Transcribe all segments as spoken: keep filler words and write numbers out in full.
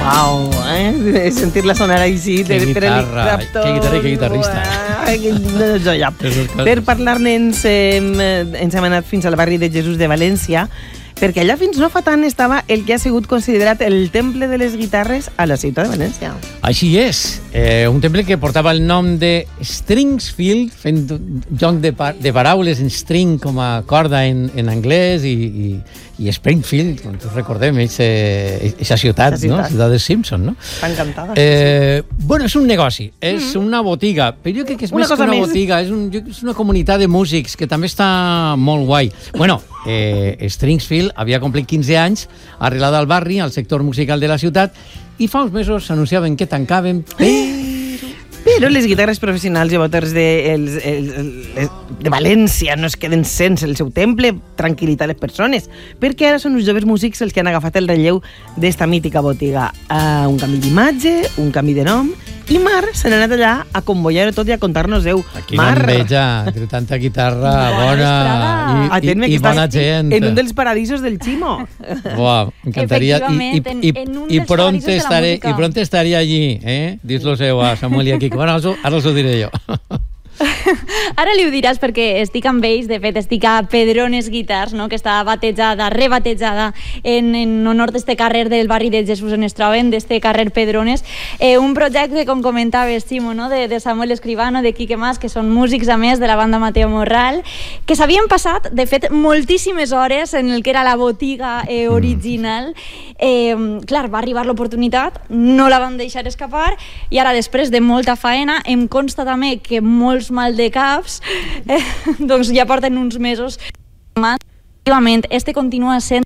Wow, eh? Sentir-la sonar així que guitarra, que guitarra i que guitarrista. Ai, que joia. Per parlar-ne-ens eh, ens hem anat fins al barri de Jesús de València, perquè allà fins no fa tant estava el que ha sigut considerat el temple de les guitarres a la ciutat de València. Així és, eh, un temple que portava el nom de Stringsfield, fent joc de, par de paraules en string com a corda en, en anglès i, i, i Springfield, com tots recordem, aquesta ciutat, no? La ciutat de Simpson, no? Està encantada. Eh, bueno, és un negoci, és mm -hmm. una botiga, però jo crec que és una més que una més. botiga, és, un, és una comunitat de músics que també està molt guai. Bueno, eh, Stringsfield havia complit quinze anys, arrelada al barri, al sector musical de la ciutat, i fa uns mesos s'anunciaven que tancaven, però... Però les guitarres professionals i boters de, els, els, els, de València no es queden sense el seu temple, tranquil·litat les persones, perquè ara són uns joves músics els que han agafat el relleu d'esta mítica botiga. Uh, un canvi d'imatge, un canvi de nom, i Mar se n'ha anat allà a convoiar-ho tot i a contar-nos-ho. Quina enveja, de tanta guitarra bona i, i, i bona gent. En un dels paradisos del Ximo. Uau, m'encantaria. I, i, i, i, pronto estaré, I pronto estaré allí, eh? Dis-lo-seu a Samuel i a Quico. Bueno, ara us ho diré jo. Ara li ho diràs perquè estic amb ells, de fet estic a Pedrones Guitars, no? Que està batejada, rebatejada en, en honor d'este carrer del barri de Jesús on es troben, d'este carrer Pedrones, eh, un projecte, com comentaves, Ximo, no? de, de Samuel Escribano, de Quique Mas, que són músics a més de la banda Mateo Morral, que s'havien passat, de fet, moltíssimes hores en el que era la botiga eh, original. Eh, clar, va arribar l'oportunitat, no la van deixar escapar, i ara, després de molta faena, em consta també que molts mal de caps, eh, doncs ja porten uns mesos. Efectivament, este continua sent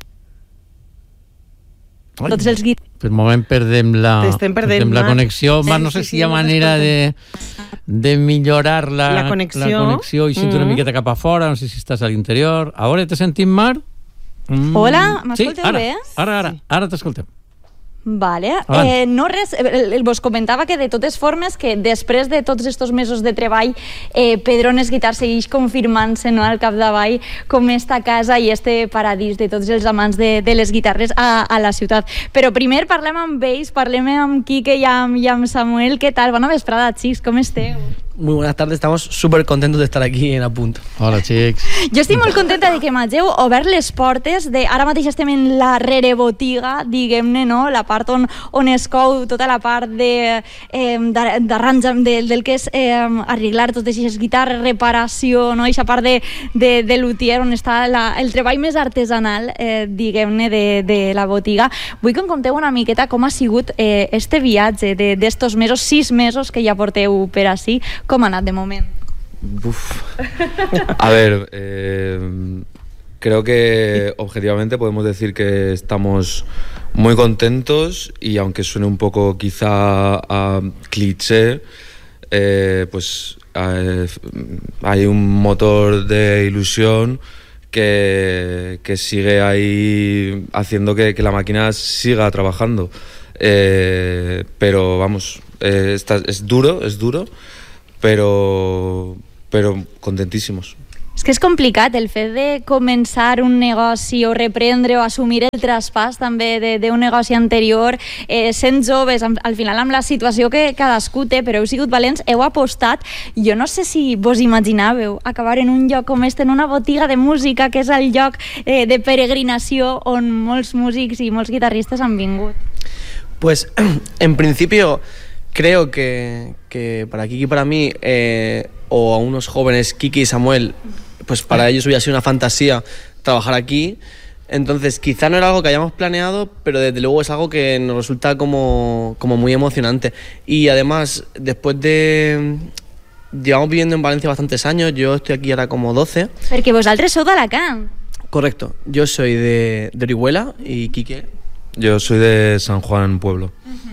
Ai, tots els guitarristes. Per moment perdem la, perdent, perdem la connexió. Mar, no sé sí, si sí, hi ha manera de, de millorar la, la connexió, la connexió i sentir mm -hmm. una miqueta cap a fora. No sé si estàs a l'interior. Ara te sentim, Mar? Mm. Hola, m'escolteu sí, bé? Ara, ara, ara t'escoltem. Vale. Eh, no res, eh, vos comentava que de totes formes que després de tots estos mesos de treball eh, Pedrones Guitars segueix confirmant-se, no, al capdavall com esta casa i este paradís de tots els amants de, de les guitarres a, a la ciutat. Però primer parlem amb ells, parlem amb Quique i amb, i amb Samuel. Què tal? Bona vesprada, xics, com esteu? Muy buenas tardes, estamos súper contentos de estar aquí en Apunt. Hola, xics. Jo estic molt contenta de que m'hageu obert les portes de... Ara mateix estem en la rerebotiga, diguem-ne, no? La part on, on es cou tota la part de, eh, d'arranjar, de, del que és eh, arreglar totes aquestes guitarres, reparació, no? Eixa part de, de, de luthier on està la, el treball més artesanal, eh, diguem-ne, de, de la botiga. Vull que em conteu una miqueta com ha sigut eh, este viatge d'estos mesos, sis mesos que ja porteu per ací. ¿Cómo ha anat de moment? Uf. A ver, eh, creo que objetivamente podemos decir que estamos muy contentos y aunque suene un poco quizá a cliché, eh, pues eh, hay un motor de ilusión que, que sigue ahí haciendo que, que la máquina siga trabajando. Eh, pero vamos, eh, está, es duro, es duro. Però, però contentíssimos. És que és complicat el fet de començar un negoci o reprendre o assumir el traspàs també d'un negoci anterior, eh, sent joves, al final amb la situació que cadascú té, però heu sigut valents, heu apostat. Jo no sé si vos imaginàveu acabar en un lloc com este, en una botiga de música, que és el lloc eh, de peregrinació on molts músics i molts guitarristes han vingut. Pues, en principio... Creo que, que para Kiki y para mí, eh, o a unos jóvenes, Kiki y Samuel, pues para ellos hubiera sido una fantasía trabajar aquí. Entonces, quizá no era algo que hayamos planeado, pero desde luego es algo que nos resulta como, como muy emocionante. Y además, después de... Llevamos viviendo en Valencia bastantes años, yo estoy aquí ahora como doce. Perquè vosaltres sou d'Alacant. Correcto, yo soy de, de Orihuela y Quique. Yo soy de San Juan, Pueblo. Uh-huh.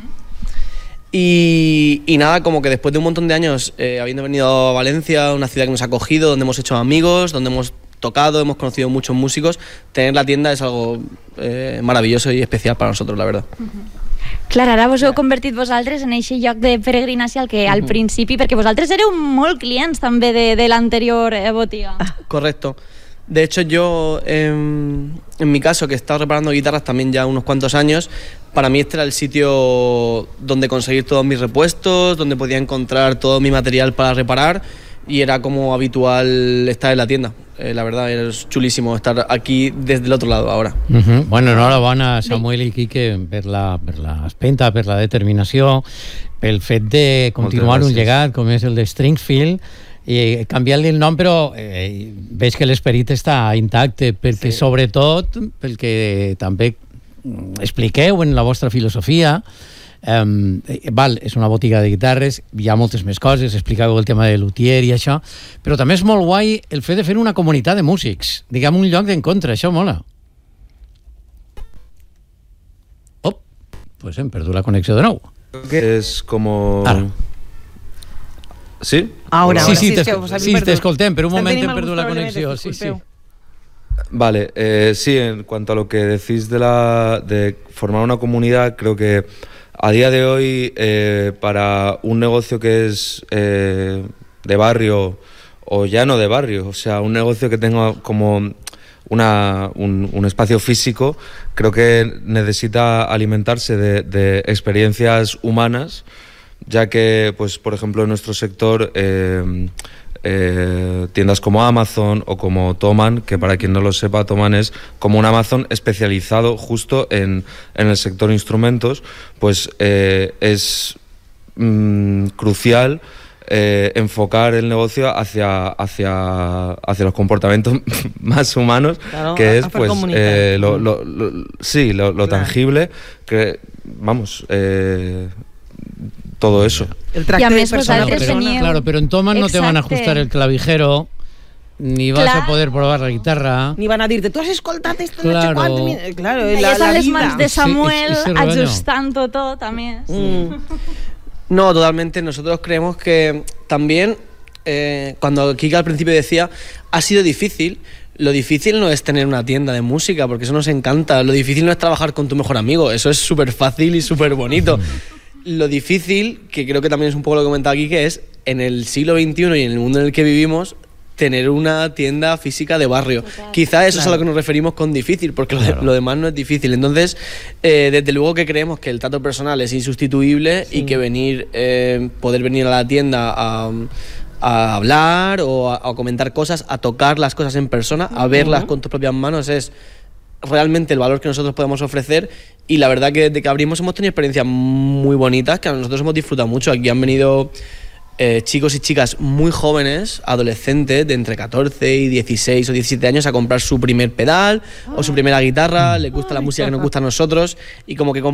Y, y nada, como que después de un montón de años eh, habiendo venido a Valencia, una ciudad que nos ha acogido, donde hemos hecho amigos, donde hemos tocado, hemos conocido muchos músicos, tener la tienda es algo eh, maravilloso y especial para nosotros, la verdad. Uh-huh. Clar, ara vos heu convertit vosaltres en aquest lloc de peregrinació al que al uh-huh. principi, perquè vosaltres éreu molt clients també de, de l'anterior eh, botiga. Correcto. De hecho, yo, eh, en mi caso, que he estado reparando guitarras también ya unos cuantos años, para mí este era el sitio donde conseguir todos mis repuestos, donde podía encontrar todo mi material para reparar, y era como habitual estar en la tienda. Eh, la verdad, es chulísimo estar aquí desde el otro lado ahora. Uh-huh. Bueno, enhorabona, Samuel i Quique, per la, per l'espenta, per la determinació, pel fet de continuar un llegat com és el de Stringsfield, i canviar-li el nom, però eh, veig que l'esperit està intacte, perquè sí. Sobretot, pel que també expliqueu en la vostra filosofia, Um, val, és una botiga de guitarres, hi ha moltes més coses, explicàveu el tema de luthier i això, però també és molt guai el fet de fer una comunitat de músics, diguem un lloc d'encontre, això mola. Oh, pues hem perdut la connexió de nou. És com... Ara. ¿Sí? Ahora, sí, ahora, sí, sí, sí, sí t'escoltem, però un Estem moment tenint hem perdut la alguns connexió. problemes, Sí, sí. Vale, eh, sí, en cuanto a lo que decís de, la, de formar una comunidad, creo que a día de hoy, eh, para un negocio que es eh, de barrio o ya no de barrio, o sea, un negocio que tenga como una, un, un espacio físico, creo que necesita alimentarse de, de experiencias humanas, ya que, pues, por ejemplo, en nuestro sector... Eh, Eh, tiendas como Amazon o como Thomann, que para quien no lo sepa, Thomann es como un Amazon especializado justo en, en el sector instrumentos, pues eh, es mmm, crucial eh, enfocar el negocio hacia, hacia, hacia los comportamientos más humanos, claro, que es pues eh, lo, lo, lo, sí, lo, lo claro. tangible, que vamos... Eh, todo eso. El tracte de persona a persona. teníeu... Claro, pero en Thomann no te van a ajustar el clavijero, ni vas Clar. a poder probar la guitarra. Ni van a dir-te, tu has escoltat esto Claro. no sé quant. Claro, Allà la, estan la les vida. mans de Samuel Ese- ese rollo. ajustant-ho tot, a més. Mm. No, totalmente. Nosotros creemos que también, eh, cuando Kika al principio decía, ha sido difícil, lo difícil no es tener una tienda de música, porque eso nos encanta. Lo difícil no es trabajar con tu mejor amigo, eso es súper fácil y súper bonito. Lo difícil, que creo que también es un poco lo que comentaba aquí, que es en el siglo veintiuno y en el mundo en el que vivimos, tener una tienda física de barrio. Total. Quizá eso Claro. es a lo que nos referimos con difícil, porque lo, de- Claro. lo demás no es difícil. Entonces, eh, desde luego que creemos que el trato personal es insustituible Sí. y que venir, eh, poder venir a la tienda a, a hablar o a, a comentar cosas, a tocar las cosas en persona, a verlas con tus propias manos, es realmente el valor que nosotros podemos ofrecer. Y la verdad que desde que abrimos hemos tenido experiencias muy bonitas que a nosotros hemos disfrutado mucho. Aquí han venido eh, chicos y chicas muy jóvenes, adolescentes de entre catorce y dieciséis o diecisiete años, a comprar su primer pedal o su primera guitarra. Les gusta la música que nos gusta a nosotros y como que